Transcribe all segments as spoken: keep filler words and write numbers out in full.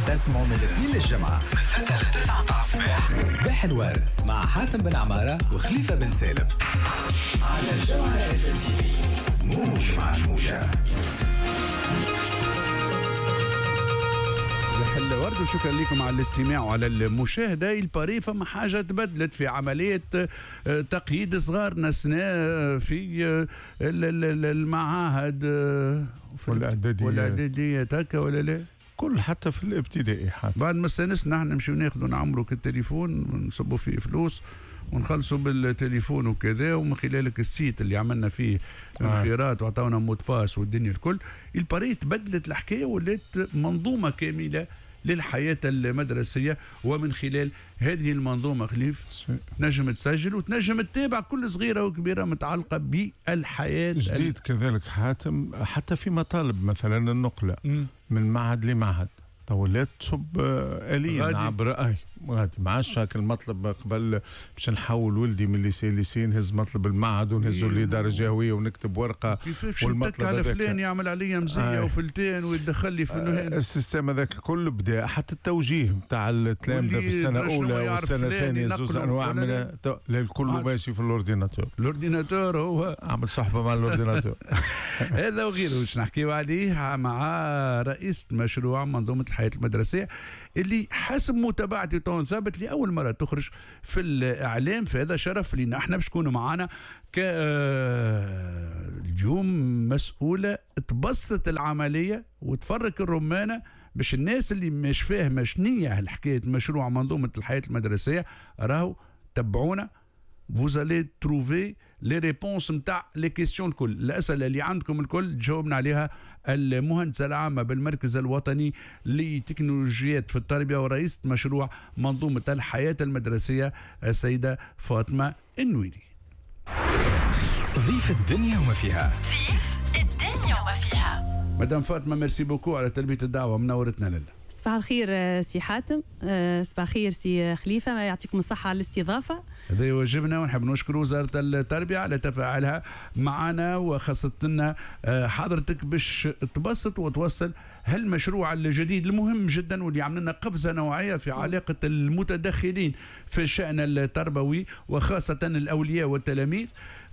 تسمعوا من الاثنين للجمعة من ستة لتسعة الصباح. صباح الورد مع حاتم بن عمارة وخليفة بن سالم على الجمعة اف ام تي في. موج مع الموجة. صباح الورد وشكرا لكم على الاستماع وعلى المشاهدة. الباري فما حاجة تبدلت في عملية تقييد صغارنا سنة في المعاهد والإعداديات والإعداديات هكا ولا لا؟ كل حتى في الابتدائي حتى بعد ما استانسنا احنا نمشيو ناخذوا نعمروا التليفون ونصبوا فيه فلوس ونخلصوا بالتليفون وكذا، ومن خلالك السيت اللي عملنا فيه الخيارات وعطاونا مود باس والدنيا الكل. الباري تبدلت الحكايه ولات منظومه كامله للحياه المدرسيه، ومن خلال هذه المنظومه خليف تنجم تسجل وتنجم تتابع كل صغيره وكبيره متعلقه بالحياه. جديد ال... كذلك حاتم حتى في مطالب مثلا النقله م. من معهد لمعهد طولات تصب آليا عبر اي غادي ما عادش هاك المطلب قبل باش نحول ولدي من ليسي ليسي نهز مطلب المعهد ونهزوا لي دار جهويه ونكتب ورقه والمطلب على فلان يعمل عليا مزيه وفلتين ويدخل لي في آه السيستم هذاك الكل بدا حتى التوجيه نتاع التلامذه في السنه الاولى والسنه الثانيه زوز انواع من الكل ماشي في الاورديناتور. الاورديناتور هو عمل صحبه مع الاورديناتور هذا وغيره باش نحكيو عليه مع رئيس مشروع منظومه الحياه المدرسيه اللي حسب متابعتي طون ثابت لأول مرة تخرج في الإعلام، فهذا شرف لنا احنا باش تكونوا معنا ك اليوم مسؤولة تبسط العملية وتفرك الرمانة باش الناس اللي مش فاهمة شنية الحكاية مشروع منظومة الحياة المدرسية راهو تبعونا. vous allez trouver les réponses نتاع les questions الكل، الأسئلة اللي عندكم الكل جاوبنا عليها المهندسة العامة بالمركز الوطني لتكنولوجيات في التربية ورئيسة مشروع منظومة الحياة المدرسية السيدة فاطمة النويري. ضيف الدنيا وما فيها. ضيف الدنيا وما فيها. مدام فاطمة ميرسي بوكو على تلبية الدعوة، منورتنا لله. صباح الخير سي حاتم، صباح الخير سي خليفة، يعطيكم الصحة على الاستضافة. هذا يوجبنا ونحب نشكر وزارة التربية على تفاعلها معنا وخاصة لنا حضرتك باش تبسط وتوصل هالمشروع الجديد المهم جدا واللي عمل لنا قفزة نوعية في علاقة المتدخلين في الشأن التربوي وخاصة الأولياء والتلاميذ.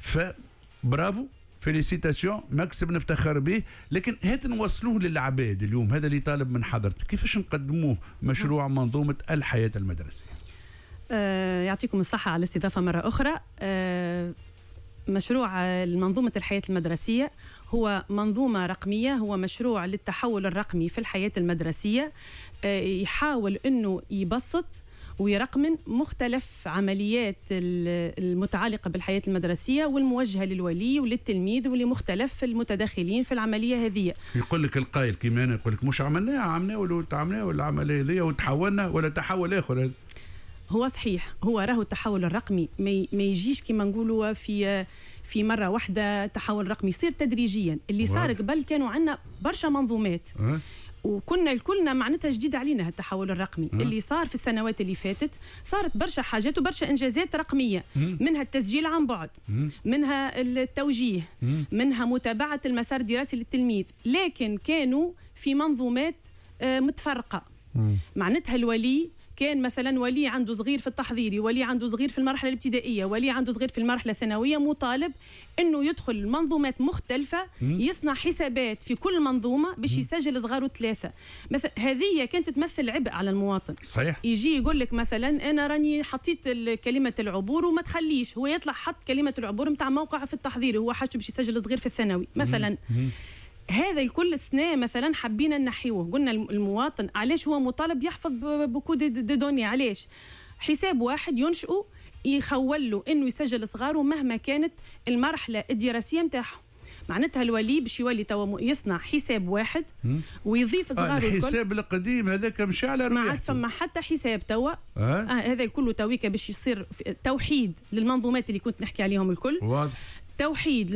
فبرافو، فيليسيتاسيون، مكسب نفتخر به، لكن هات نوصلوه للعباد اليوم. هذا اللي طالب من حضرتك، كيفاش نقدموه مشروع منظومة الحياة المدرسية؟ آه يعطيكم الصحة على الاستضافة مرة أخرى. آه مشروع منظومة الحياة المدرسية هو منظومة رقمية، هو مشروع للتحول الرقمي في الحياة المدرسية. آه يحاول أنه يبسط ويرقمن مختلف عمليات المتعلقة بالحياة المدرسية والموجهة للولي وللتلميذ ولمختلف المتداخلين في العملية هذه. يقول لك القائل كيما أنا يقول لك مش عملناها عملناه ولا تعملناه ولا العملية هذه وتحولنا ولا تحول آخر. هو صحيح، هو راهو التحول الرقمي ما يجيش كما نقولوا في في مرة واحدة. تحول رقمي يصير تدريجيا. اللي صار قبل كانوا عندنا برشا منظومات أه؟ وكنا الكلنا معناتها جديد علينا التحول الرقمي. أه؟ اللي صار في السنوات اللي فاتت صارت برشا حاجات وبرشا انجازات رقميه، أه؟ منها التسجيل عن بعد، أه؟ منها التوجيه، أه؟ منها متابعه المسار الدراسي للتلميذ، لكن كانوا في منظومات متفرقه. أه؟ معناتها الولي كان مثلا ولي عنده صغير في التحضيري، ولي عنده صغير في المرحله الابتدائيه، ولي عنده صغير في المرحله الثانويه، مطالب انه يدخل منظومات مختلفه، يصنع حسابات في كل منظومه باش يسجل صغاره ثلاثه. مثلا هذه كانت تمثل عبء على المواطن. صحيح. يجي يقول لك مثلا انا راني حطيت كلمه العبور وما تخليش، هو يطلع حط كلمه العبور نتاع موقع في التحضيري، هو حاجه باش يسجل صغير في الثانوي مثلا. مم. هذا الكل سنة مثلا حبينا نحيوه، قلنا المواطن علاش هو مطالب يحفظ بوكو دي دوني؟ علاش حساب واحد ينشئه يخول له انه يسجل صغاره مهما كانت المرحله الدراسيه نتاعهم. معناتها الولي باش يولي توا يصنع حساب واحد ويضيف صغاره الكل. الحساب القديم هذاك مشى على رواحه، ما عاد فما حتى حساب توا. أه؟ آه هذا كله تويكا باش يصير توحيد للمنظومات اللي كنت نحكي عليهم الكل. واضح. توحيد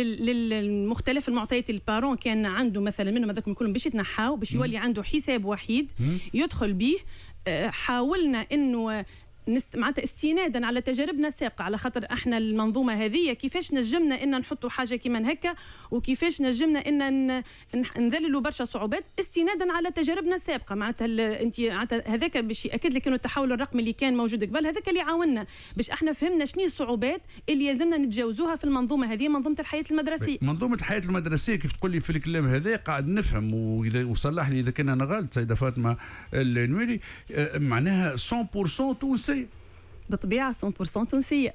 للمختلف المعطيات. البارون كان عنده مثلا منهم هذاكم كلهم باش يتنحاو باش يولي عنده حساب وحيد يدخل به. حاولنا انه نست... معناتها استنادا على تجاربنا السابقه، على خاطر احنا المنظومه هذه كيفاش نجمنا ان نحطوا حاجه كيما هكا، وكيفاش نجمنا ان ن... نذللوا برشا صعوبات استنادا على تجاربنا السابقه. معناتها ال... انت هذاك باش ياكد لك انه التحول الرقمي اللي كان موجود قبل هذاك اللي عاوننا باش احنا فهمنا شنو الصعوبات اللي يلزمنا نتجاوزوها في المنظومه هذه، منظومه الحياه المدرسيه. منظومه الحياه المدرسيه كيف تقول لي في الكلام هذا قاعد نفهم، واذا وصلح لي اذا كان انا غلط سيده فاطمه النويري، معناها مية بالمية تونسيه بالطبيعه مية بالمية تونسيه.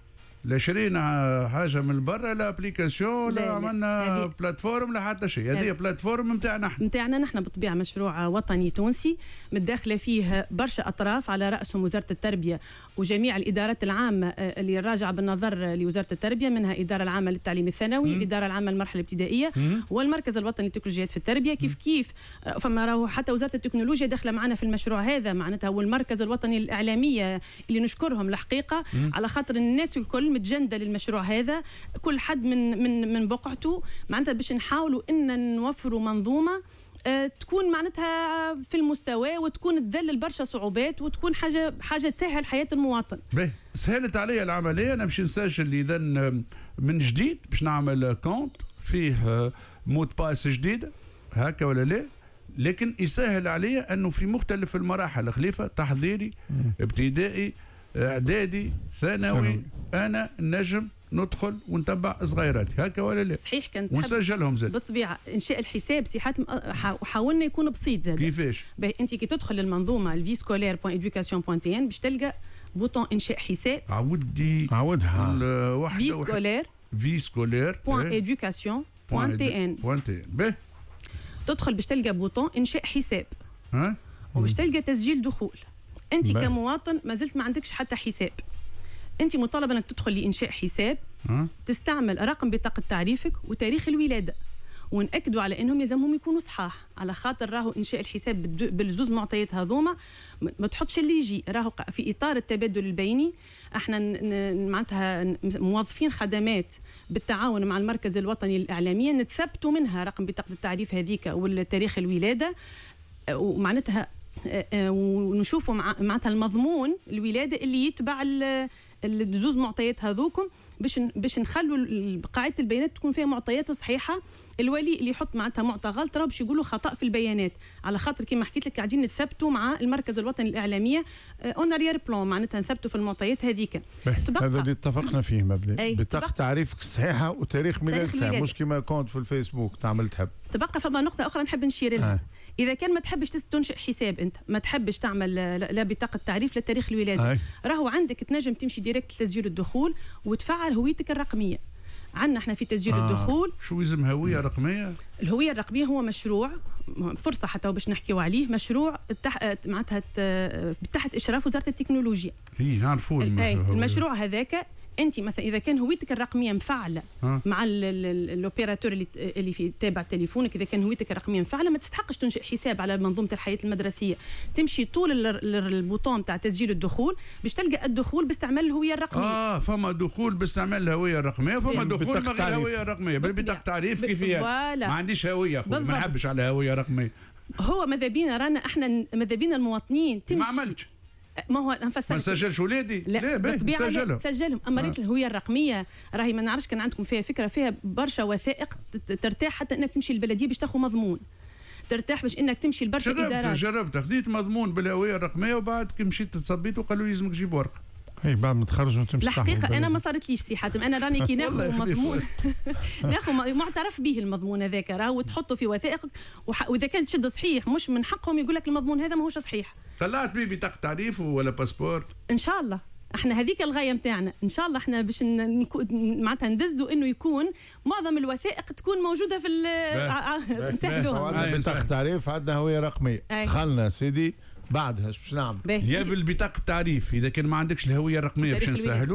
لا شرينا حاجه من برا، لا ابليكاسيون، لا عملنا بلاتفورم، لا حتى شيء. هذه بلاتفورم نتاعنا احنا نتاعنا نحن بالطبيعه، مشروع وطني تونسي متداخله فيه برشا اطراف على راسهم وزاره التربيه وجميع الادارات العامه اللي راجعه بالنظر لوزاره التربيه، منها الاداره العامه للتعليم الثانوي، الاداره العامه للمرحله الابتدائيه، والمركز الوطني للتكنولوجيات في التربيه. كيف كيف فما راهو حتى وزاره التكنولوجيا داخله معنا في المشروع هذا، معناتها هو المركز الوطني للاعلاميه اللي نشكرهم الحقيقه على خاطر الناس الكل متجنده للمشروع هذا، كل حد من من من بقعته، معناتها باش نحاولوا ان نوفروا منظومه أه تكون معناتها في المستوى، وتكون تذلل برشا صعوبات، وتكون حاجه حاجه تسهل حياه المواطن. باهي سهلت علي العمليه، انا باش نسجل اذا من جديد، باش نعمل كونت فيه مود باس جديده هكا ولا لا، لكن يسهل عليا انه في مختلف المراحل خليفه، تحضيري، ابتدائي، اعدادي، ثانوي، انا نجم ندخل ونتبع صغيراتي هكا ولا لا؟ صحيح، كانت ونسجلهم زاد بالطبيعه. انشاء الحساب سي حاتم حاولنا يكون بسيط زاد. كيفاش؟ باهي انت كي تدخل للمنظومه الفي سكولير بوان إدوكاسيون بوان تي إن باش تلقى بوطون انشاء حساب. عودي عودها واحده في سكولير في سكولير بوان إدوكاسيون بوان تي إن بوان تي إن باهي تدخل باش تلقى بوطون انشاء حساب، ها، وباش تلقى تسجيل دخول. انت كمواطن ما زلت ما عندكش حتى حساب، انت مطالبه انك تدخل لانشاء حساب، أه؟ تستعمل رقم بطاقه تعريفك وتاريخ الولاده، ونأكدوا على انهم يلزمهم يكونوا صحاح، على خاطر راهو انشاء الحساب بالزوز معطيات هذوما ما تحطش اللي يجي، راهو في اطار التبادل البيني. احنا معناتها موظفين خدمات بالتعاون مع المركز الوطني للاعلاميه نتثبتوا منها رقم بطاقه التعريف هذيك والتاريخ الولاده، ومعناتها ونشوفوا معناتها المضمون الولاده اللي يتبع الجزء معطيات هذوكم، باش باش نخلوا قاعده البيانات تكون فيها معطيات صحيحه. الولي اللي يحط معناتها معطى غلط راه باش يقولوا خطا في البيانات، على خاطر كما حكيت لك قاعدين نثبتوا مع المركز الوطني للاعلاميه اون اريير بلان، معناتها نثبتوا في المعطيات هذيك. هذا اللي اتفقنا فيه مبدا، بطاقه تعريفك صحيحه وتاريخ ميلاد صحيح، مش كما كونت في الفيسبوك تعمل تحب. تبقى فما نقطه اخرى نحب نشير لها. آه. إذا كان ما تحبش تنشئ حساب، أنت ما تحبش تعمل لا بطاقة تعريف لا تاريخ الولادة، راهو عندك تنجم تمشي ديريكت لتسجيل الدخول وتفعل هويتك الرقمية. عندنا احنا في تسجيل آه. الدخول شو يلزم هوية رقمية؟ الهوية الرقمية هو مشروع فرصة حتى باش نحكيو عليه، مشروع تح... معناتها تحت إشراف وزارة التكنولوجيا. هي نعرفوا المشروع هذاك. انت مثلا اذا كان هويتك الرقميه مفعله ها. مع الاوبيراتور اللي اللي في تابع تليفونك، اذا كان هويتك الرقميه مفعله ما تستحقش تنشئ حساب على منظومه الحياه المدرسيه، تمشي طول البوطون تاع تسجيل الدخول باش تلقى الدخول باستعمال الهويه الرقميه. اه فما دخول باستعمال الهويه الرقميه، فما دخول من غير الهويه الرقميه بالبطاقه تعريف كيفيه. ما عنديش هويه اخويا، ما نحبش على هويه رقميه. هو ماذا بينا رانا احنا ماذا بينا المواطنين تمشي. ما عملتش ما هو نفسر ما نسجلش ولادي، لا بالطبيعه نسجلهم نسجلهم. اما ريت الهويه الرقميه راهي ما نعرفش كان عندكم فيها فكره، فيها برشا وثائق ترتاح حتى انك تمشي للبلديه باش تاخذ مضمون، ترتاح باش انك تمشي لبرشا ادارات. جربت خذيت مضمون بالهويه الرقميه، وبعد كي مشيت تصبيت وقالوا لي لازمك تجيب ورقه. اي بعد ما تخرج وتمشي. الحقيقه انا ما صارتليش سي حاتم، انا راني كي ناخذ مضمون ناخذ معترف به المضمون هذاك راهو وتحطه في وثائقك، واذا كان تشد صحيح مش من حقهم يقول لك المضمون هذا ماهوش صحيح. طلعت بيه بطاقه تعريف ولا باسبور ان شاء الله. احنا هذيك الغايه نتاعنا ان شاء الله، احنا باش معناتها ندزوا انه يكون معظم الوثائق تكون موجوده في نسهلوها. عندنا بطاقه تعريف، عندنا هويه رقميه، دخلنا سيدي بعدها باش نعمل يا بالبطاقه التعريف اذا كان ما عندكش الهويه الرقميه باش نسهلوا،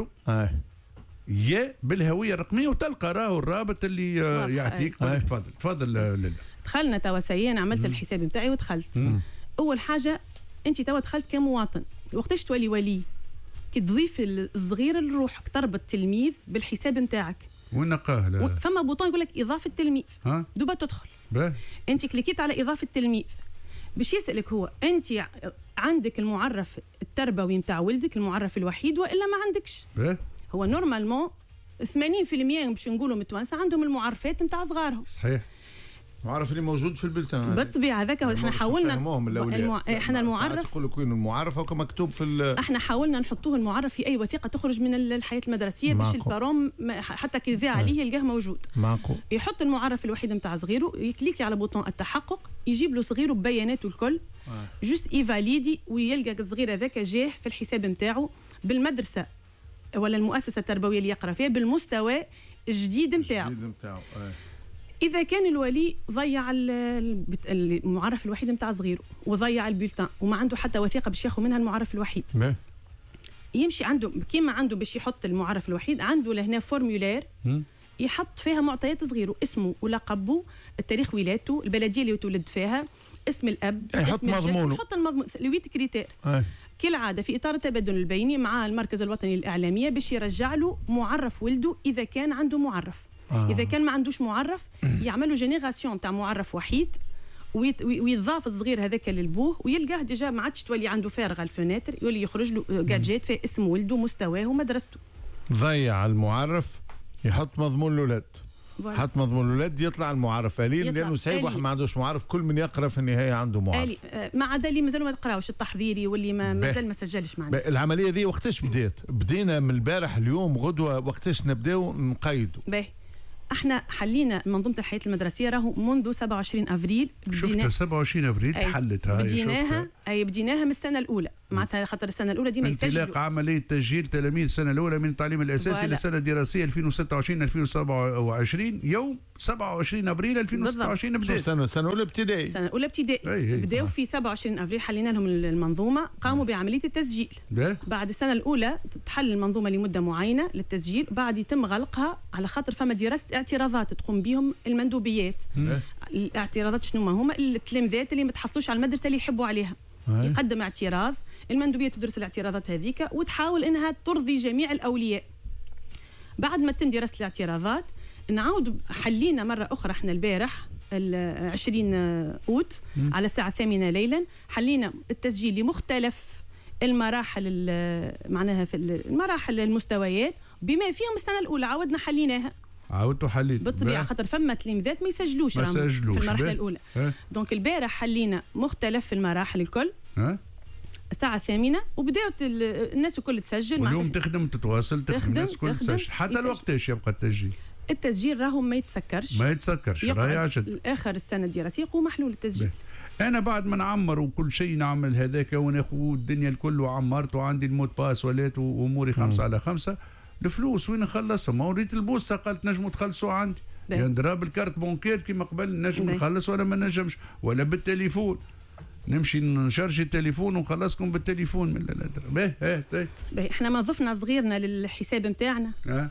يا بالهويه الرقميه وتلقى راهو الرابط اللي يعطيك. تفضل تفضل لاله. دخلنا توا سيان عملت الحساب نتاعي ودخلت. مم. اول حاجه انت توا دخلت كمواطن، وقتاش تولي ولي؟ كي تضيف الصغير لروحك، تربط التلميذ بالحساب نتاعك. وين نلقاه؟ فما بوطون يقول لك اضافه التلميذ، دوبا تدخل. باه. انت كليكيت على اضافه التلميذ، باش يسالك هو انت عندك المعرف التربوي نتاع ولدك المعرف الوحيد والا ما عندكش. إيه؟ هو نورمالمون ثمانين بالمئة باش نقولوا من التوانسه عندهم المعرفات نتاع صغارهم. صحيح. المعرف اللي موجود في البلدان بالطبيعه هذاك احنا حاولنا المع... احنا المعرف يقول لك وين المعرف هكا مكتوب في ال... احنا حاولنا نحطوه المعرف في اي وثيقه تخرج من الحياه المدرسيه باش الباروم حتى كي يذاع عليه يلقاه موجود. معكو. يحط المعرف الوحيد نتاع صغيره يكليكي على بوطون التحقق يجيب له صغيره ببياناته الكل جوست ايفاليدي ويلقى الصغير هذاك جاه في الحساب نتاعو بالمدرسه ولا المؤسسه التربويه اللي يقرا فيها بالمستوى الجديد نتاعو. إذا كان الولي ضيع المعرف الوحيد نتاع صغيره وضيع البولتان وما عنده حتى وثيقة باش ياخذ منها المعرف الوحيد مه. يمشي عنده كيما عنده باش يحط المعرف الوحيد عنده لهنا فورمولير يحط فيها معطيات صغيره اسمه ولقبه التاريخ ولادته البلدية اللي تولد فيها اسم الأب يحط مضمونه يحط المضمون الويت كريتير كالعادة في إطار التبادل البيني مع المركز الوطني للإعلامية باش يرجع له معرف ولده إذا كان عنده معرف. آه. إذا كان ما عندوش معرف يعملوا جينيراسيون تاع معرف وحيد ويضاف الصغير هذاك للبوه ويلقاه ديجا ما عادش تولي عنده فارغه الفناتر يولي يخرج له جادجيت فيه اسم ولده مستواه ومدرسته. ضيع المعرف يحط مضمون الولاد حط مضمون الولاد يطلع المعرف آلي لانه سايب واحد ما عندوش معرف كل من يقرا في النهايه عنده معرف آه ما عدا اللي مازالوا ما تقراوش التحضيري واللي ما مازال ما سجلش معنا. العمليه دي وقتاش بدات؟ بدينا من البارح اليوم غدوه وقتاش نبداو نقيدوا؟ باهي احنا حلينا منظومه الحياه المدرسيه راهو منذ سبعة وعشرين افريل شفت سبعة وعشرين افريل تحلت هاي بديناها اي بديناها من السنه الاولى معناتها خاطر السنه الاولى ديما يسجلوا انطلاق عمليه تسجيل تلاميذ السنه الاولى من التعليم الاساسي للسنه الدراسيه ألفين وستة وعشرين ألفين وسبعة وعشرين يوم سبعة وعشرين افريل ألفين وستة وعشرين بدات السنه السنه الاولى ابتدائي السنه الاولى ابتدائي بداوا في سبعة وعشرين افريل حلينا لهم المنظومه قاموا بعمليه التسجيل ده. بعد السنه الاولى تحل المنظومه لمده معينه للتسجيل بعد يتم غلقها على خاطر فما دراسه اعتراضات تقوم بهم المندوبيات ده. الاعتراضات شنو ما هما التلامذات اللي ما تحصلوش على المدرسه اللي يحبوا عليها ده. يقدم اعتراض المندوبيه تدرس الاعتراضات هذيك وتحاول انها ترضي جميع الاولياء. بعد ما تم دراسه الاعتراضات نعاود حلينا مره اخرى احنا البارح عشرين اوت على الساعه الثامنة ليلا حلينا التسجيل لمختلف المراحل معناها في المراحل المستويات بما فيهم السنه الاولى عاودنا حليناها عاودتوا حليت بالطبيعه خاطر فما تلامذات ما يسجلوش ما يسجلوش في المرحله الاولى دونك البارح حلينا مختلف المراحل الكل ها؟ الساعة الثامنة وبدأت الناس الكل تسجل واليوم تخدم تتواصل تخدم الناس الكل تسجل حتى الوقت ايش يبقى التسجيل؟ التسجيل راهو ما يتسكرش ما يتسكرش راهي جد آخر السنة الدراسية يقوم محلول التسجيل. بي. أنا بعد ما نعمر وكل شيء نعمل هذاك وناخذ الدنيا الكل وعمرت وعندي الموت باس ولات وأموري خمسة على خمسة الفلوس وين نخلصها؟ ما وريت البوسطة قالت نجموا تخلصوا عندي يعني ضرب الكارت بونكير كيما قبل نجم نخلص ولا ما نجمش ولا بالتليفون نمشي نشارجي التليفون ونخلصكم بالتليفون من الادرة. باهي باهي باهي احنا ما ضفنا صغيرنا للحساب نتاعنا أه؟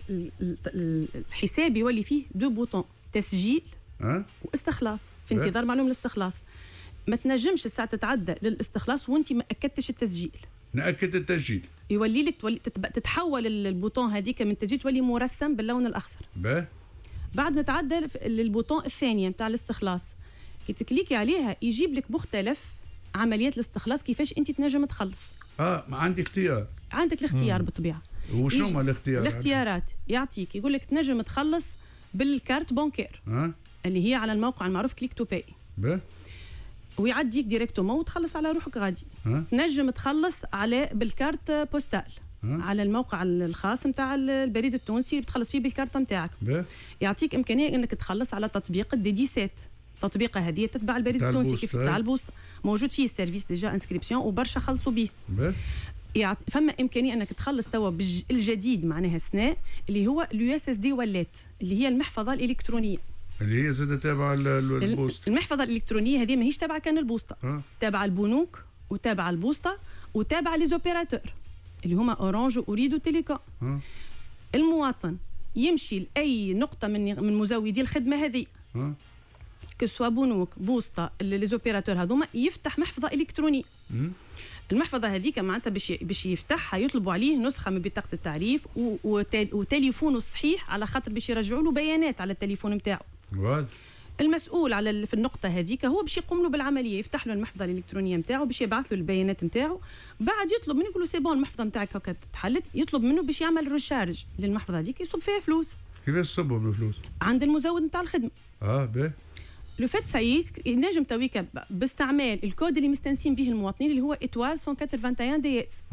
الحساب يولي فيه دو بوطون تسجيل أه؟ واستخلاص في انتظار معلوم الاستخلاص. ما تنجمش الساعه تتعدى للاستخلاص وانت ما اكدتش التسجيل. ناكد التسجيل يولي لك تولي تتحول البوطون هذيك من التسجيل تولي مرسم باللون الاخضر. باهي بعد نتعدى للبوطون الثانيه نتاع الاستخلاص كي تكليكي عليها يجيب لك مختلف عمليات الاستخلاص كيفاش انت تنجم تخلص. اه ما عندي اختيار. عندك الاختيار مم. بالطبيعه. وشنو هما الاختيارات؟ الاختيارات يعطيك يقول لك تنجم تخلص بالكارت بانكير آه. اللي هي على الموقع المعروف كليك تو باي. به ويعديك ديريكتومون وتخلص على روحك غادي. آه. تنجم تخلص على بالكارت بوستال. آه. على الموقع الخاص نتاع البريد التونسي اللي بتخلص فيه بالكارت نتاعك. يعطيك امكانيه انك تخلص على تطبيق الدي سبعة. تطبيق هذه تتبع البريد التونسي كيف تاع البوسطه موجود فيه السيرفيس ديجا انسكريبسيون وبرشا خلصوا به. يعني فما امكانيه انك تخلص توا بالجديد معناها سناء اللي هو اليو اس اس دي ولات اللي هي المحفظه الالكترونيه اللي هي زاد تابعه البوسطه. المحفظه الالكترونيه هذه ماهيش تابعه كان البوسطه تابعه البنوك وتابعه البوسطه وتابعه لي زوبيراتور اللي هما اورانج واوريد وتيليكوم. المواطن يمشي لاي نقطه من من مزودي الخدمه هذه كسوا بنوك بوسطه لي زوبيراتور هذوما يفتح محفظه الكترونيه. المحفظه هذيك معناتها باش باش يفتحها يطلبوا عليه نسخه من بطاقه التعريف وتليفونه الصحيح على خاطر باش يرجعوا له بيانات على التليفون نتاعو. المسؤول على في النقطه هذيك هو باش يقوم له بالعمليه، يفتح له المحفظه الالكترونيه نتاعو باش يبعث له البيانات نتاعو، بعد يطلب منه يقول له سي بون المحفظه نتاعك هكا تحلت، يطلب منه باش يعمل ريشارج للمحفظه هذيك يصب فيها فلوس. كيفاش يصبهم الفلوس؟ عند المزود نتاع الخدمه. اه باهي. لو فات سايك ينجم تويك باستعمال الكود اللي مستنسين به المواطنين اللي هو إتوال مية وواحد دي اس.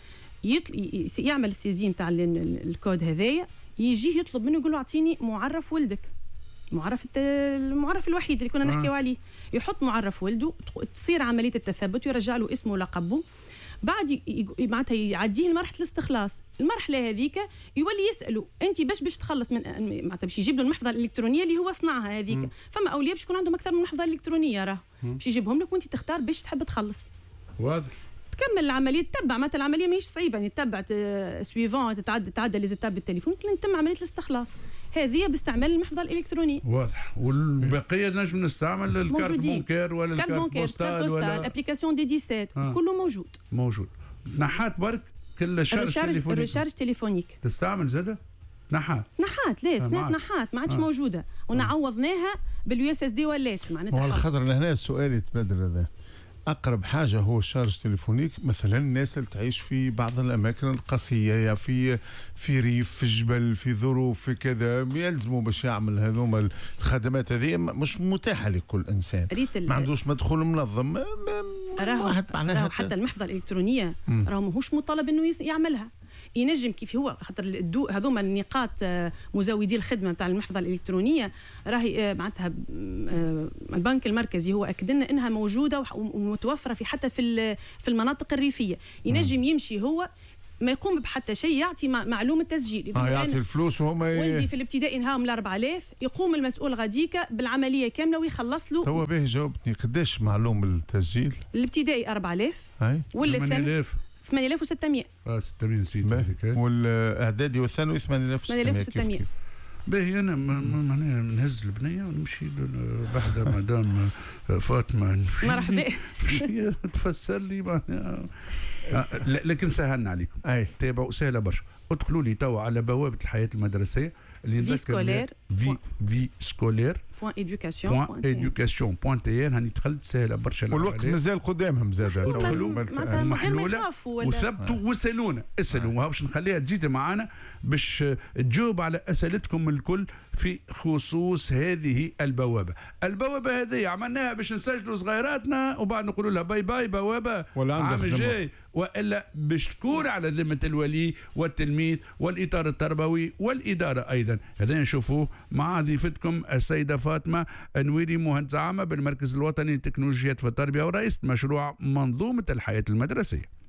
يطل... يعمل السيزين تاع الكود هذايا، يجيه يطلب منه يقول له اعطيني معرف ولدك، معرف الت... المعرف الوحيد اللي كنا نحكيو عليه، يحط معرف ولده، تصير عمليه التثبت ويرجع له اسمه ولقبه، بعد معناتها يعديه لمرحله الاستخلاص. المرحله هذيك يولي يسالوا انت باش باش تخلص من معناتها باش يجيب له المحفظه الالكترونيه اللي هو صنعها هذيك، فما اولياء باش يكون عندهم اكثر من محفظه الكترونيه راه باش يجيبهم لك وانت تختار باش تحب تخلص. واضح. تكمل العمليه، تتبع معناتها العمليه ماهيش صعيبه، يعني تتبع سويفون، تتعدى تعدى لي زيتاب بالتليفون لين تتم عمليه الاستخلاص. هذه باستعمال المحفظه الالكترونيه. واضح. والبقيه نجم نستعمل الكارت بونكير ولا الكارت بوستال ولا الابليكاسيون دي سبعة عشر كله موجود. موجود. نحات برك كل شارج تليفونيك. الريشارج تليفونيك تستعمل زاده؟ نحات نحات لا سنات نحات ما عادش موجوده، ونعوضناها باليو اس اس دي ولات معناتها. والخضر لهنا سؤالي يتبادل هذا، أقرب حاجة هو شارج تليفونيك مثلا الناس اللي تعيش في بعض الأماكن القصية، في في ريف، في جبل، في ظروف، في كذا، يلزموا باش يعمل هذوما الخدمات هذه مش متاحة لكل إنسان، ما عندوش مدخول منظم. راهو راهو حتى المحفظة الإلكترونية راهو ماهوش مطالب إنه يعملها، ينجم كيف هو خاطر هذوما النقاط مزودي الخدمه نتاع المحفظه الالكترونيه راهي معناتها البنك المركزي هو اكد لنا انها موجوده ومتوفره في حتى في في المناطق الريفيه، ينجم يمشي هو ما يقوم بحتى شيء، يعطي معلومه تسجيل، اه يعطي الفلوس وهما ولدي في الابتدائي نهاهم ل أربعة آلاف، يقوم المسؤول غاديك بالعمليه كامله ويخلص له. هو باهي جاوبتني قداش معلوم التسجيل؟ الابتدائي أربعة آلاف ولا الثانوي ثمانية آلاف وستمائة. اه ستمائة نسيت هذيك. والاعدادي والثانوي ثمانية آلاف وستمائة. باهي انا معناها نهز البنيه ونمشي بعد مدام فاطمه مرحبا تفسر لي معناها، لكن سهلنا عليكم. اي تابعوا سهله برشا. ادخلوا لي توا على بوابه الحياه المدرسيه اللي في سكولير في في سكولير بوان ايدوكاسيون بوان ايدوكاسيون بوان تي ان. هاني دخلت سهله برشا، والوقت مازال قدامهم زاد محلوله وثبتوا واسالونا اسالوا باش نخليها تزيد معنا باش تجاوب على اسئلتكم الكل في خصوص هذه البوابه. البوابه هذه عملناها باش نسجلوا صغيراتنا وبعد نقولوا لها باي باي بوابه عام الجاي، والا باش تكون على ذمه الولي والتلميذ والاطار التربوي والاداره ايضا. هذا نشوفوه مع ضيفتكم السيده فاطمه النويري، مهندسه عامه بالمركز الوطني للتكنولوجيات في التربيه ورئيسه مشروع منظومه الحياه المدرسيه.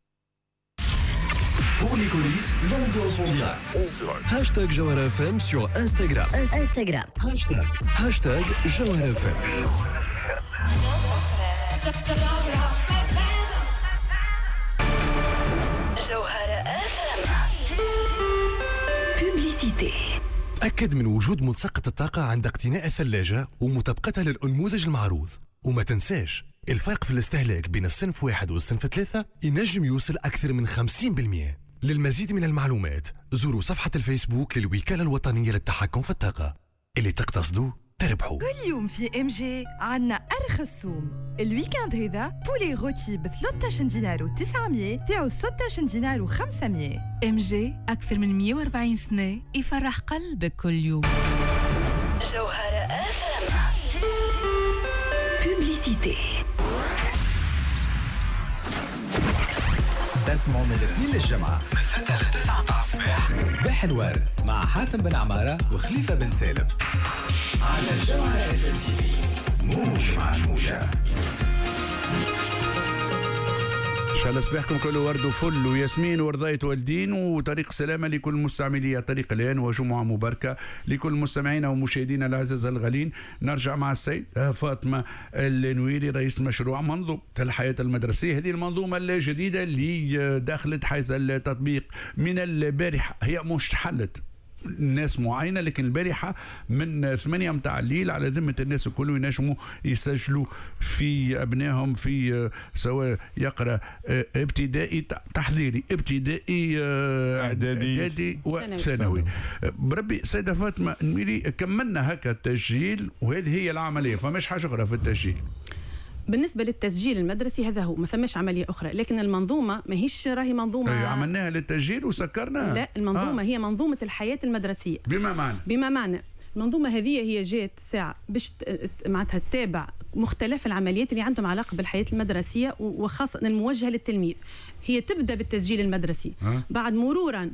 Pour les coulisses, l'ambiance en direct. Hashtag Jawhara F M sur Instagram. Instagram. Hashtag, hashtag Jawhara F M. Publicité. تأكد من وجود ملصقة الطاقة عند اقتناء الثلاجة ومطابقتها للأنموذج المعروض، وما تنساش الفرق في الاستهلاك بين الصنف واحد والصنف ثلاثة ينجم يوصل أكثر من خمسين بالمئة. للمزيد من المعلومات زوروا صفحة الفيسبوك للوكالة الوطنية للتحكم في الطاقة. اللي تقتصدوا تربحوا. كل يوم في ام جي عنا أرخص سوم. الويكاند هذا بولي روتي ب ثلاثة عشر دينار وتسعمية فيعو ستة عشر دينار وخمسمية. ام جي أكثر من مئة وأربعين سنة يفرح قلبك كل يوم. جوهرة أف ام. Publicité. تسمعوا من الاثنين للجمعة من ستة لتسعة تاع الصباح صباح الورد مع حاتم بن عمارة وخليفة بن سالم على جوهرة اف ام تي في. موج مع الموجة. ان شاء الله صباحكم كله ورد وفل وياسمين ورضاية والدين وطريق سلامة لكل مستعملي طريق الآن، وجمعة مباركة لكل مستمعينا ومشاهدينا الأعزاء الغالين. نرجع مع السيد فاطمة النويري رئيس مشروع منظومة الحياة المدرسية، هذه المنظومة الجديدة اللي دخلت حيز التطبيق من البارحة، هي مش حلت ناس معينه، لكن البارحه من ثمانية متاع الليل على ذمه الناس الكل ينجموا يسجلوا في ابنائهم في سواء يقرا ابتدائي تحضيري ابتدائي اعدادي وثانوي. بربي سيده فاطمه نميلي كملنا هكا التسجيل وهذه هي العمليه، فماش حاجه اخرى في التسجيل. بالنسبه للتسجيل المدرسي هذا هو، ما ثماش عمليه اخرى، لكن المنظومه ماهيش راهي منظومه أي عملناها للتسجيل وسكرناها. لا المنظومه آه. هي منظومه الحياه المدرسيه. بما معنى بما معنى المنظومه هذه هي جات ساعه باش معناتها تتابع مختلف العمليات اللي عندهم علاقه بالحياه المدرسيه وخاصه الموجهه للتلميذ. هي تبدا بالتسجيل المدرسي أه؟ بعد مرورا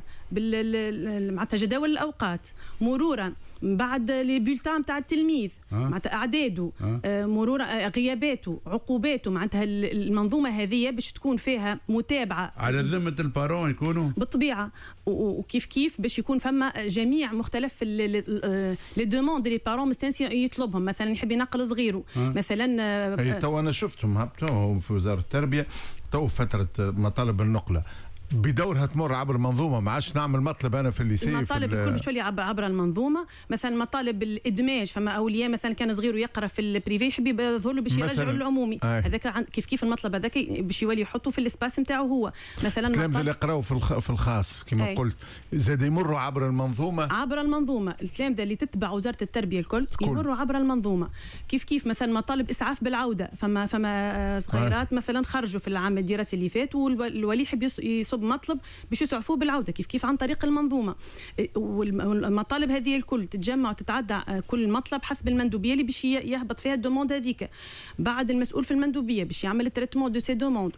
بال معناتها جداول الاوقات، مرورا بعد لي بولتان تاع التلميذ أه؟ معناتها اعداده أه؟ آه مرورا غياباته عقوباته. معناتها المنظومه هذه باش تكون فيها متابعه على ذمه البارون يكونوا بالطبيعه، وكيف كيف باش يكون فما جميع مختلف لي دوموند لي بارون مستنسين يطلبهم. مثلا يحب ينقل صغيره أه؟ مثلا هي تو انا شفتهم هبطوهم في وزاره التربيه تو فتره مطالب النقله بدورها تمر عبر المنظومه، ما عادش نعمل مطلب انا في الليسي. المطالب الكل باش تولي عبر المنظومه. مثلا مطالب الادماج، فما اولياء مثلا كان صغير ويقرا في البريفي يحب يظهر له باش يرجعوا للعمومي، هذاك كيف كيف المطلب هذاك باش يولي يحطه في الاسباس نتاعو هو. مثلا التلامذه اللي يقراوا في الخ... في الخاص كما قلت زاد يمروا عبر المنظومه عبر المنظومه. التلامذه اللي تتبع وزاره التربيه الكل يمروا عبر المنظومه. كيف كيف مثلا مطالب اسعاف بالعوده، فما فما صغيرات مثلا خرجوا في العام الدراسي اللي فات والولي يحب يصب مطلب باش يسعفوه بالعوده، كيف كيف عن طريق المنظومه. والمطالب هذه الكل تتجمع وتتعدى كل مطلب حسب المندوبيه اللي باش يهبط فيها الدوموند هذيك. بعد المسؤول في المندوبيه باش يعمل التريتمون دو سي دوموند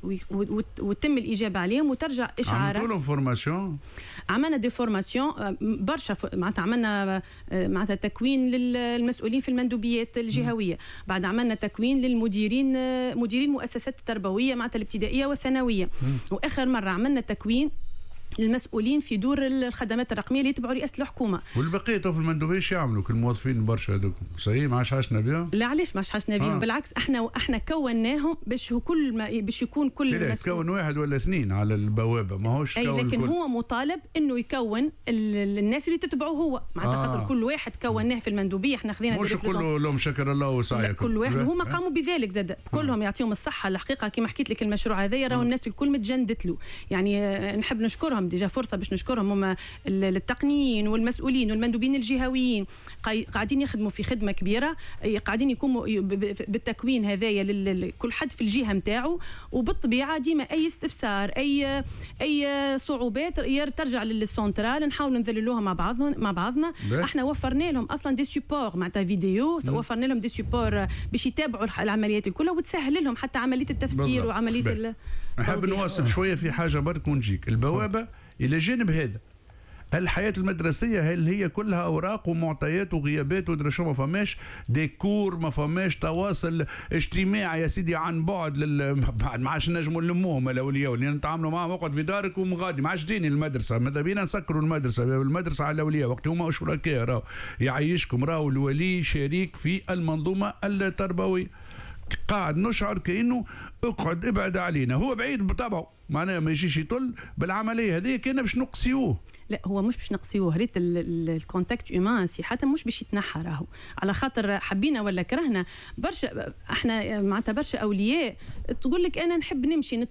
وتم الاجابه عليهم وترجع اشعارات. عملتوا لهم فورماسيون؟ عملنا دي فورماسيون برشا، معناتها عملنا معناتها تكوين للمسؤولين في المندوبيات الجهويه. بعد عملنا تكوين للمديرين مديرين المؤسسات التربويه معناتها الابتدائيه والثانويه. واخر مره عملنا تكوين المسؤولين في دور الخدمات الرقميه اللي يتبعوا رئاسه الحكومه. والبقيه في المندوبيه ايش يعملوا كل الموظفين برشا هذوك؟ صحيح ما عادش حاشنا بهم؟ لا علاش ما عادش حاشنا بهم؟ آه. بالعكس احنا احنا كوناهم باش كل ما باش يكون كل لا تكون واحد ولا اثنين على البوابه، ما هوش اي كون لكن الكل. هو مطالب انه يكون الناس اللي تتبعه هو معناتها آه. خاطر كل واحد كوناه في المندوبيه. احنا خذينا مش كل لهم شكر الله وسعيكم، كل واحد هما قاموا بذلك زاد كلهم يعطيهم الصحه. الحقيقه كما حكيت لك المشروع هذا راهو الناس الكل متجندت له، يعني نحب نشكرهم ديجا فرصه باش نشكرهم هما التقنيين والمسؤولين والمندوبين الجهويين قاعدين يخدموا في خدمه كبيره، قاعدين يقوموا بالتكوين هذايا لكل حد في الجهه نتاعو. وبالطبيعه ديما اي استفسار اي اي صعوبات ترجع للسونترال نحاول نذللوها مع بعضنا مع بعضنا. احنا وفرنا لهم اصلا دي سيبور معناتها فيديو، وفرنا لهم دي سيبور باش يتابعوا العمليات الكل وتسهل لهم حتى عمليه التفسير بالضبط. وعمليه نحب نواصل شويه في حاجه برك ونجيك البوابه الى جانب هذا. الحياة المدرسية هل هي كلها أوراق ومعطيات وغيابات ودرا شو؟ ما فماش ديكور، ما فماش تواصل اجتماعي يا سيدي عن بعد لل... بعد ما عادش نجموا نلموهم الأولياء اللي نتعاملوا معهم اقعد في دارك ومغادي ما عادش ديني المدرسة. ماذا بينا نسكروا المدرسة المدرسة على الأولياء وقت هما شركاء راهو يعيشكم راهو الولي شريك في المنظومة التربوية. قاعد نشعر كأنه اقعد ابعد علينا، هو بعيد بطبعه معناها ما يجيش يطل بالعمليه هذه كنا باش نقصيوه. لا هو مش باش نقصيوه، ريت الكونتاكت هيومان صحه مش باش يتنحى راهو على خاطر حبينا ولا كرهنا. برشا احنا معناتها برشا اولياء تقول لك انا نحب نمشي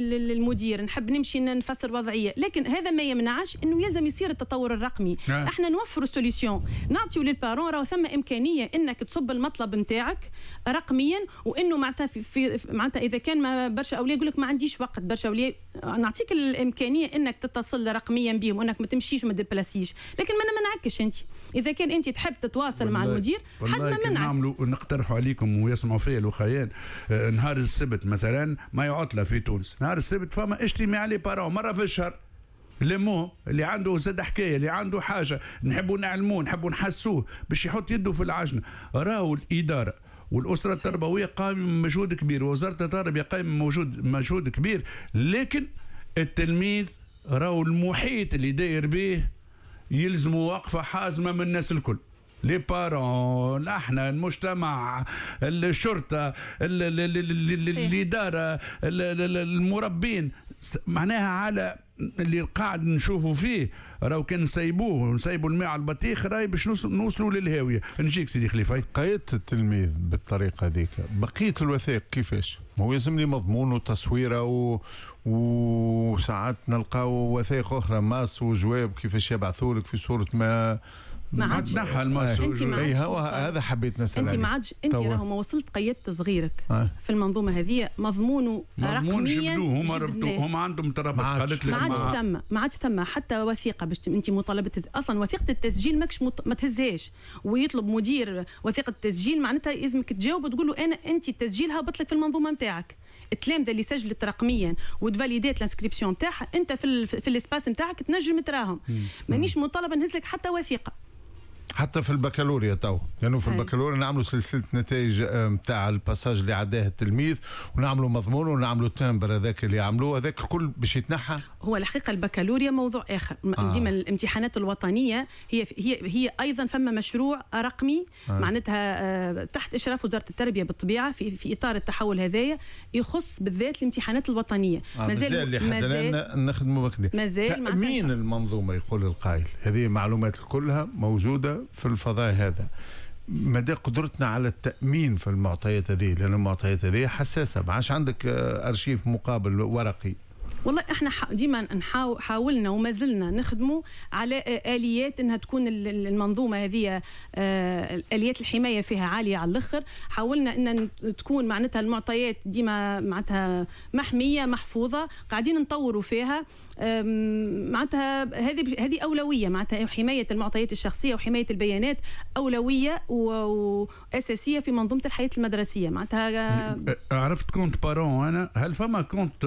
للمدير نحب نمشي نفسر وضعيه، لكن هذا ما يمنعش انه يلزم يصير التطور الرقمي. آه. احنا نوفروا سوليسيون نعطيو للبارون راهو ثم امكانيه انك تصب المطلب نتاعك رقميا، وانه معناتها في معناتها اذا كان ما برشا اولياء يقول لك ما عنديش وقت، برشا اولياء نعطيك الامكانيه انك تتصل رقميا بهم وانك ما تمشيش وما تبلاسيش، لكن ما منعكش انت اذا كان انت تحب تتواصل مع المدير حد ما منعك. نعملوا نقترحوا عليكم ويسمعوا فيا الاخوان آه نهار السبت مثلا ما عطله في تونس، نهار السبت فما اجتماع لي بارون مره في الشهر لموه اللي عنده زاد حكايه اللي عنده حاجه نحبوا نعلموه نحبوا نحسوه باش يحط يده في العجنه. راهو الاداره والأسرة التربوية قائمة بمجهود كبير، ووزارة التربية قائمة بموجود مجهود كبير، لكن التلميذ راهو المحيط اللي داير به يلزموا وقفة حازمة من الناس الكل. لي بارون، احنا المجتمع، الشرطة، الإدارة، المربين، معناها على اللي قاعد نشوفوا فيه راهو كان نسيبوه ونسيبوا الماء على البطيخ راهي باش نوصلوا للهاويه. نجيك سيدي خليفه. قيدت التلميذ بالطريقه هذيك، بقيه الوثائق كيفاش؟ هو يلزمني مضمون وتصويره و... وساعات نلقاو وثائق اخرى ماس وجواب كيفاش يبعثوا لك في صوره ما ما عادش نحى الماس. اي هو هذا حبيت نسال. انت ما عادش انت راهو ما وصلت قيدت صغيرك آه. في المنظومه هذه مضمونه رقميا هما ربطوا هما عندهم ترابط. قالت لك ما عادش ثم ما عادش ثم حتى وثيقه باش انت مطالبه تز... اصلا وثيقه التسجيل ماكش مط... ما تهزهاش، ويطلب مدير وثيقه التسجيل معناتها لازمك تجاوب وتقول له انا انت التسجيل هابط لك في المنظومه نتاعك. التلامذه اللي سجلت رقميا وتفاليدات الانسكريبسيون نتاعها انت في ال... في الاسباس نتاعك تنجم تراهم. مانيش مطالبه نهز لك حتى وثيقه. حتى في البكالوريا تو لانه يعني في البكالوريا نعملوا سلسله نتائج نتاع الباساج اللي عداه التلميذ ونعملوا مضمون ونعملوا التمبر هذاك اللي عملوه هذاك الكل باش يتنحى. هو الحقيقه البكالوريا موضوع اخر. آه. ديما الامتحانات الوطنيه هي هي هي ايضا فما مشروع رقمي آه. معناتها تحت اشراف وزاره التربيه بالطبيعه في في اطار التحول هذايا يخص بالذات الامتحانات الوطنيه. آه مازال اللي حدنا نخدموا بخدمه مازال تامين المنظومه يقول القائل. هذه معلومات كلها موجوده في الفضاء هذا. مدى قدرتنا على التأمين في المعطيات هذه، لأن المعطيات هذه حساسة، ما عادش عندك أرشيف مقابل ورقي. والله احنا ديما حاولنا وما زلنا نخدموا على اليات انها تكون المنظومه هذه اليات الحمايه فيها عاليه على الاخر. حاولنا ان تكون معناتها المعطيات ديما معناتها محميه محفوظه، قاعدين نطوروا فيها. معناتها هذه هذه اولويه، معناتها حمايه المعطيات الشخصيه وحمايه البيانات اولويه واساسيه في منظومه الحياه المدرسيه. معناتها عرفت كونت بارون انا، هل فما كونت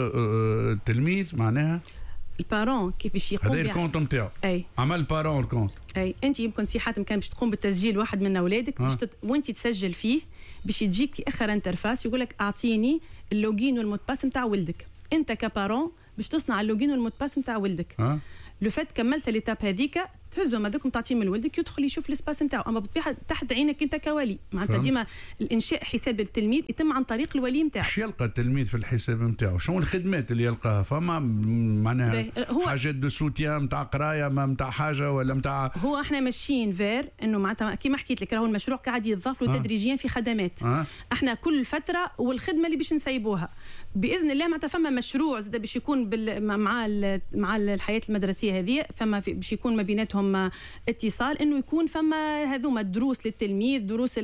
تلميذ معناها؟ البارون كيف باش يقوم هذا الكونت نتاعو. اي عمل بارون الكونت. اي انت يمكن سي حاتم كان باش تقوم بالتسجيل واحد من اولادك باش تت... وانت تسجل فيه باش يجيك اخر انترفاس يقول لك اعطيني اللوجين والمود باس نتاع ولدك. انت كبارون باش تصنع اللوجين والمود باس نتاع ولدك. أه؟ لو فات كملت ليتاب هذيك تهزهم هذوكم تعطيهم لولدك يدخل يشوف الاسباس نتاعو، اما بالطبيعه تحت عينك انت كولي. معناتها ديما الانشاء حساب التلميذ يتم عن طريق الولي نتاعو. ايش يلقى التلميذ في الحساب نتاعو؟ شنو الخدمات اللي يلقاها؟ فما معناها حاجات دو سوتيان نتاع قرايه ما نتاع حاجه ولا نتاع؟ هو احنا ماشيين فير انه معناتها كيما حكيت لك راهو المشروع قاعد يتضاف له تدريجيا في خدمات. أه؟ احنا كل فتره والخدمه اللي باش نسيبوها باذن الله. معناتها فما مشروع زاد باش يكون بال... مع ال... مع الحياه المدرسيه هذه، فما في... باش يكون ما بيناتهم اتصال انه يكون فما هذوما الدروس للتلميذ، دروس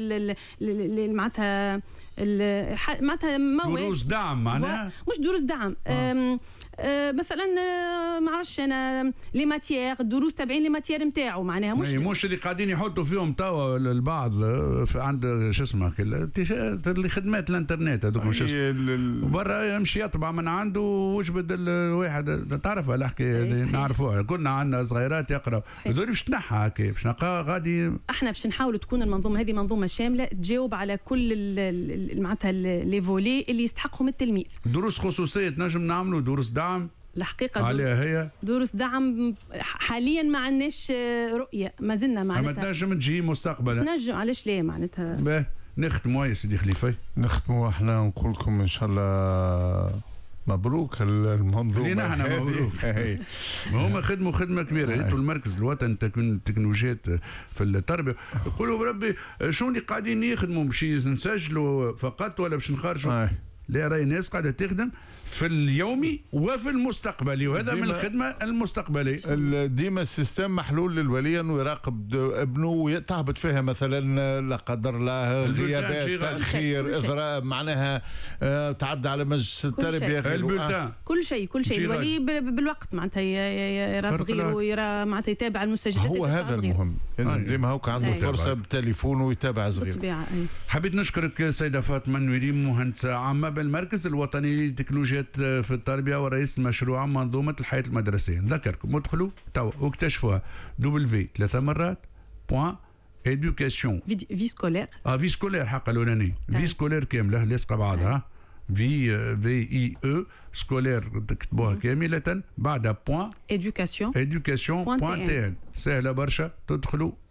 معناتها معناتها دروس دعم معناها مش دروس دعم. آه. آه مثلا ما عرفش انا لي ماتيير دروس تابعين لي ماتيير نتاعو معناها مش مش اللي قاعدين يحطوا فيهم توا البعض عند شو اسمه اللي خدمات الانترنت هذوك شو اسمه برا يمشي يطبع من عنده ويجبد الواحد. تعرف الحكايه هذه نعرفوها كنا عندنا صغيرات يقراوا هذول باش تنحى هكا باش نلقى غادي. احنا باش نحاولوا تكون المنظومه هذه منظومه شامله تجاوب على كل معناتها لي فولي اللي يستحقهم التلميذ. دروس خصوصيه نجم نعملوا دروس دعم الحقيقه عليها هي دروس دعم حاليا ما عندناش رؤيه ما زلنا معناتها. ما تنجم تجي مستقبلا نجم علاش لا معناتها. باهي نختموا يا سيدي خليفه. نختموا احنا نقول لكم ان شاء الله مبروك المنظومه اللي نحن مبروك. هما خدموا خدمه كبيره. انتم المركز الوطني التكنولوجيات في التربيه يقولوا بربي شو اللي قاعدين يخدموا باش نسجلوا فقط ولا باش نخرجوا؟ لا راهي ناس قاعده تخدم في اليومي وفي المستقبلي وهذا من الخدمه المستقبليه. ديما السيستم محلول للولي انه يراقب ابنه تهبط فيها مثلا لا قدر الله غيابات تاخير اثراء معناها آه تعدى على مجلس التربيه البلتان كل شيء كل شيء الولي بالوقت معناتها يرى صغير ويرى معناتها يتابع المسجلات. هو هذا المهم لازم ديما هوك عنده فرصه بتليفونه ويتابع صغير. حبيت نشكرك سيده فاطمه النويري مهندسه عامه بالمركز الوطني للتكنولوجيات في التربيه ورئيس مشروع منظومه الحياه المدرسيه. نذكركم ادخلوا توا واكتشفوها دبليو ثلاثه مرات بوان ايدوكاسيون في سكولير اه في سكولير حق الاولاني في سكولير كامله لاصقه بعضها في في اي او سكولير تكتبوها كامله بعدها بوان ايدوكاسيون ايدوكاسيون بوان تي ان سهله برشا. تدخلوا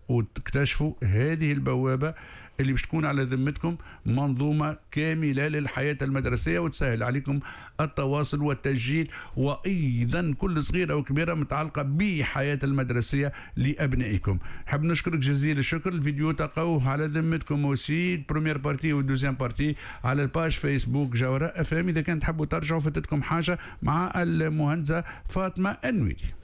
وتكتشفوا هذه البوابة اللي باش تكون على ذمتكم منظومة كاملة للحياة المدرسية وتسهل عليكم التواصل والتسجيل وأيضا كل صغيرة وكبيرة متعلقة بحياة المدرسية لأبنائكم. حاب نشكرك جزيل الشكر. الفيديو تلقوه على ذمتكم وسي البروميير بارتي والدوزيام بارتي على الباج فيسبوك جوهراء اف ام. إذا كان تحبوا ترجعوا فاتتكم حاجة مع المهندسة فاطمة النويري.